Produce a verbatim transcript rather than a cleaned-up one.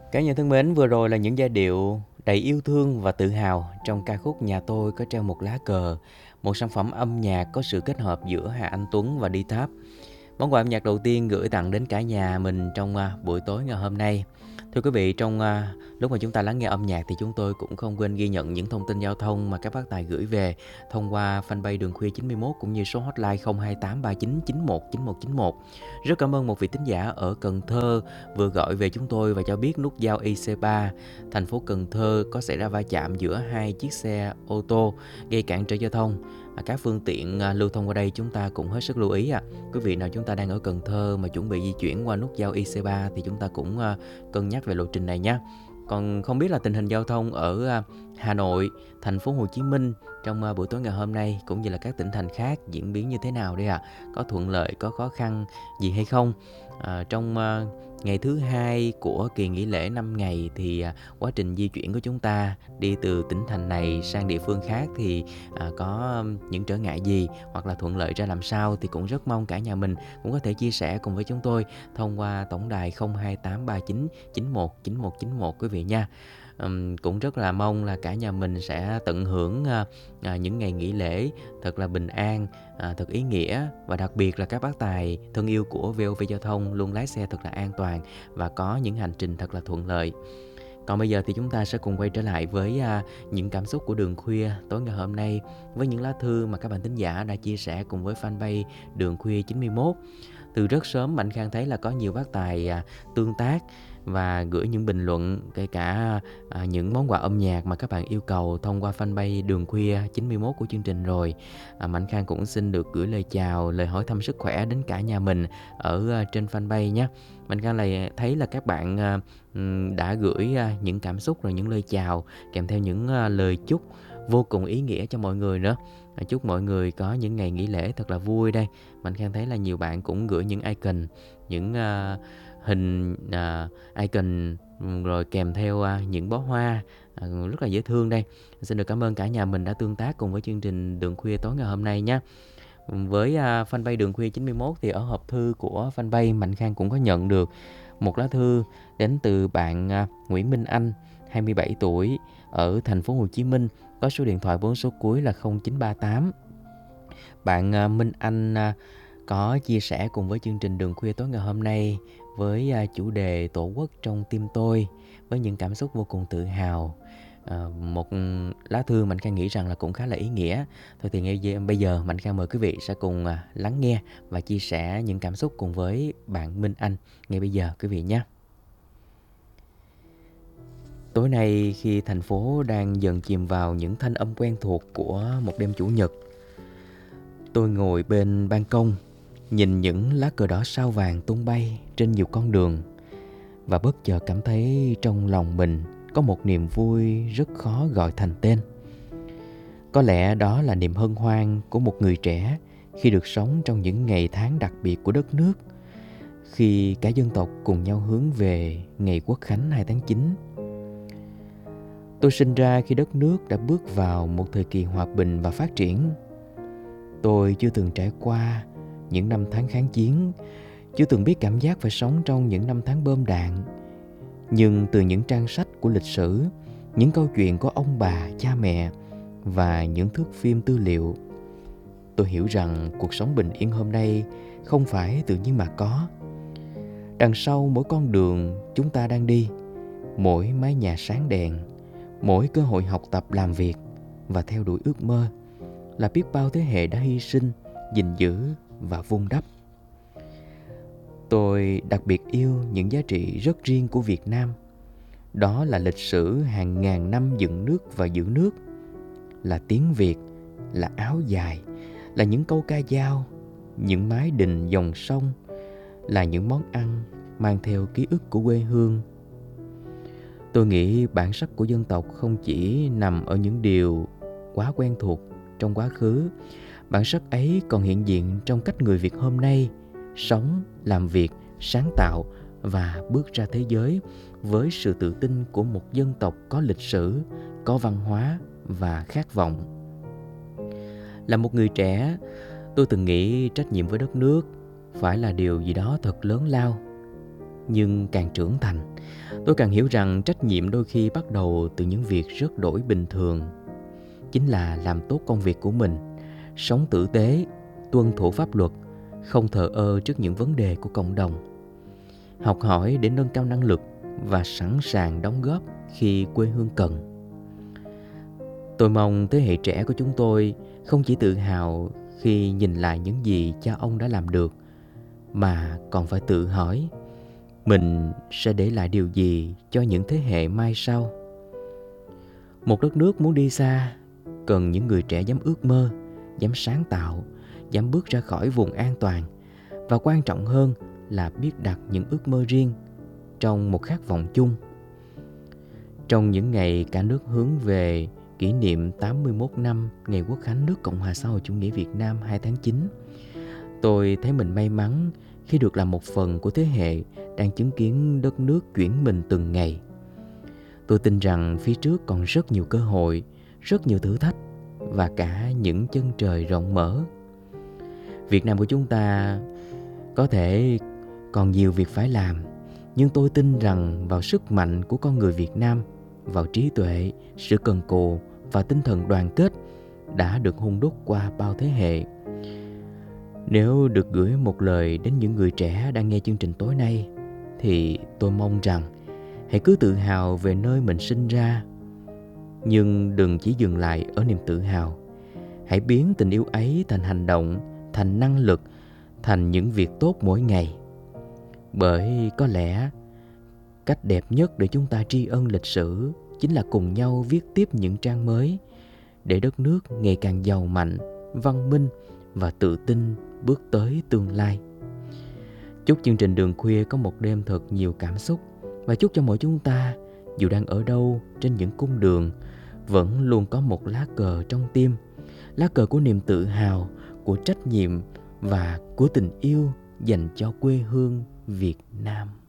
Cả nhà thân mến, vừa rồi là những giai điệu đầy yêu thương và tự hào trong ca khúc Nhà tôi có treo một lá cờ, một sản phẩm âm nhạc có sự kết hợp giữa Hà Anh Tuấn và Đi Tháp. Món quà âm nhạc đầu tiên gửi tặng đến cả nhà mình trong à, buổi tối ngày hôm nay. Thưa quý vị, trong à, lúc mà chúng ta lắng nghe âm nhạc thì chúng tôi cũng không quên ghi nhận những thông tin giao thông mà các bác tài gửi về thông qua fanpage Đường Khuya chín mốt cũng như số hotline không hai tám ba chín chín một chín một chín một. Rất cảm ơn một vị thính giả ở Cần Thơ vừa gọi về chúng tôi và cho biết nút giao i xê ba thành phố Cần Thơ có xảy ra va chạm giữa hai chiếc xe ô tô gây cản trở giao thông. À, các phương tiện à, lưu thông qua đây chúng ta cũng hết sức lưu ý ạ. À. Quý vị nào chúng ta đang ở Cần Thơ mà chuẩn bị di chuyển qua nút giao i xê ba thì chúng ta cũng à, cân nhắc về lộ trình này nhé. Còn không biết là tình hình giao thông ở à, Hà Nội, thành phố Hồ Chí Minh trong à, buổi tối ngày hôm nay cũng như là các tỉnh thành khác diễn biến như thế nào đây ạ? À? Có thuận lợi, có khó khăn gì hay không? À, trong à, ngày thứ hai của kỳ nghỉ lễ năm ngày thì à, quá trình di chuyển của chúng ta đi từ tỉnh thành này sang địa phương khác thì à, có những trở ngại gì hoặc là thuận lợi ra làm sao thì cũng rất mong cả nhà mình cũng có thể chia sẻ cùng với chúng tôi thông qua tổng đài không hai tám ba chín chín một chín một chín một quý vị nha. Um, cũng rất là mong là cả nhà mình sẽ tận hưởng uh, uh, những ngày nghỉ lễ thật là bình an, uh, thật ý nghĩa, và đặc biệt là các bác tài thân yêu của vê o vê Giao thông luôn lái xe thật là an toàn và có những hành trình thật là thuận lợi. Còn bây giờ thì chúng ta sẽ cùng quay trở lại với à, những cảm xúc của Đường Khuya tối ngày hôm nay với những lá thư mà các bạn thính giả đã chia sẻ cùng với fanpage Đường Khuya chín mốt. Từ rất sớm Mạnh Khang thấy là có nhiều bác tài à, tương tác và gửi những bình luận, kể cả à, những món quà âm nhạc mà các bạn yêu cầu thông qua fanpage Đường Khuya chín mốt của chương trình rồi. À, Mạnh Khang cũng xin được gửi lời chào, lời hỏi thăm sức khỏe đến cả nhà mình ở à, trên fanpage nhé. Mạnh Khang lại thấy là các bạn à, đã gửi à, những cảm xúc rồi những lời chào kèm theo những à, lời chúc vô cùng ý nghĩa cho mọi người nữa. À, chúc mọi người có những ngày nghỉ lễ thật là vui đây. Mạnh Khang thấy là nhiều bạn cũng gửi những icon, những uh, hình uh, icon rồi kèm theo uh, những bó hoa uh, rất là dễ thương đây. Xin được cảm ơn cả nhà mình đã tương tác cùng với chương trình Đường Khuya tối ngày hôm nay nhé. Với uh, fanpage Đường Khuya chín mốt thì ở hộp thư của fanpage Mạnh Khang cũng có nhận được một lá thư đến từ bạn uh, Nguyễn Minh Anh, hai mươi bảy tuổi, ở thành phố Hồ Chí Minh, có số điện thoại bốn số cuối là không chín ba tám. Bạn uh, Minh Anh uh, có chia sẻ cùng với chương trình Đường Khuya tối ngày hôm nay với uh, chủ đề Tổ quốc trong tim tôi, với những cảm xúc vô cùng tự hào. À, một lá thư Mạnh Khang nghĩ rằng là cũng khá là ý nghĩa. Thôi thì ngay bây giờ Mạnh Khang mời quý vị sẽ cùng à, lắng nghe và chia sẻ những cảm xúc cùng với bạn Minh Anh ngay bây giờ quý vị nhé. Tối nay khi thành phố đang dần chìm vào những thanh âm quen thuộc của một đêm chủ nhật, tôi ngồi bên ban công nhìn những lá cờ đỏ sao vàng tung bay trên nhiều con đường và bất chợt cảm thấy trong lòng mình có một niềm vui rất khó gọi thành tên. Có lẽ đó là niềm hân hoan của một người trẻ khi được sống trong những ngày tháng đặc biệt của đất nước, khi cả dân tộc cùng nhau hướng về ngày Quốc khánh hai tháng chín. Tôi sinh ra khi đất nước đã bước vào một thời kỳ hòa bình và phát triển. Tôi chưa từng trải qua những năm tháng kháng chiến, chưa từng biết cảm giác phải sống trong những năm tháng bom đạn. Nhưng từ những trang sách của lịch sử, những câu chuyện của ông bà, cha mẹ và những thước phim tư liệu, tôi hiểu rằng cuộc sống bình yên hôm nay không phải tự nhiên mà có. Đằng sau mỗi con đường chúng ta đang đi, mỗi mái nhà sáng đèn, mỗi cơ hội học tập, làm việc và theo đuổi ước mơ là biết bao thế hệ đã hy sinh, gìn giữ và vun đắp. Tôi đặc biệt yêu những giá trị rất riêng của Việt Nam. Đó là lịch sử hàng ngàn năm dựng nước và giữ nước, là tiếng Việt, là áo dài, là những câu ca dao, những mái đình dòng sông, là những món ăn mang theo ký ức của quê hương. Tôi nghĩ bản sắc của dân tộc không chỉ nằm ở những điều quá quen thuộc trong quá khứ. Bản sắc ấy còn hiện diện trong cách người Việt hôm nay sống, làm việc, sáng tạo và bước ra thế giới với sự tự tin của một dân tộc có lịch sử, có văn hóa và khát vọng. Là một người trẻ, tôi từng nghĩ trách nhiệm với đất nước phải là điều gì đó thật lớn lao. Nhưng càng trưởng thành, tôi càng hiểu rằng trách nhiệm đôi khi bắt đầu từ những việc rất đổi bình thường. Chính là làm tốt công việc của mình, sống tử tế, tuân thủ pháp luật, không thờ ơ trước những vấn đề của cộng đồng. Học hỏi để nâng cao năng lực và sẵn sàng đóng góp khi quê hương cần. Tôi mong thế hệ trẻ của chúng tôi không chỉ tự hào khi nhìn lại những gì cha ông đã làm được, mà còn phải tự hỏi mình sẽ để lại điều gì cho những thế hệ mai sau. Một đất nước muốn đi xa cần những người trẻ dám ước mơ, dám sáng tạo, dám bước ra khỏi vùng an toàn, và quan trọng hơn là biết đặt những ước mơ riêng trong một khát vọng chung. Trong những ngày cả nước hướng về kỷ niệm tám mươi mốt năm ngày Quốc khánh nước Cộng hòa xã hội chủ nghĩa Việt Nam hai tháng chín, tôi thấy mình may mắn khi được làm một phần của thế hệ đang chứng kiến đất nước chuyển mình từng ngày. Tôi tin rằng phía trước còn rất nhiều cơ hội, rất nhiều thử thách và cả những chân trời rộng mở. Việt Nam của chúng ta có thể còn nhiều việc phải làm, nhưng tôi tin rằng vào sức mạnh của con người Việt Nam, vào trí tuệ, sự cần cù và tinh thần đoàn kết đã được hun đúc qua bao thế hệ. Nếu được gửi một lời đến những người trẻ đang nghe chương trình tối nay, thì tôi mong rằng hãy cứ tự hào về nơi mình sinh ra, nhưng đừng chỉ dừng lại ở niềm tự hào. Hãy biến tình yêu ấy thành hành động, thành năng lực, thành những việc tốt mỗi ngày. Bởi có lẽ cách đẹp nhất để chúng ta tri ân lịch sử chính là cùng nhau viết tiếp những trang mới, để đất nước ngày càng giàu mạnh, văn minh và tự tin bước tới tương lai. Chúc chương trình Đường Khuya có một đêm thật nhiều cảm xúc, và chúc cho mỗi chúng ta, dù đang ở đâu trên những cung đường, vẫn luôn có một lá cờ trong tim, lá cờ của niềm tự hào, của trách nhiệm và của tình yêu dành cho quê hương Việt Nam.